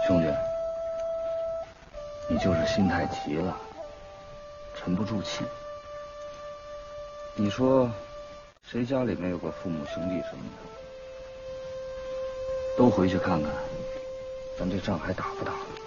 兄弟，你就是心太急了，沉不住气。你说，谁家里没有个父母兄弟什么的？都回去看看，咱这仗还打不打了？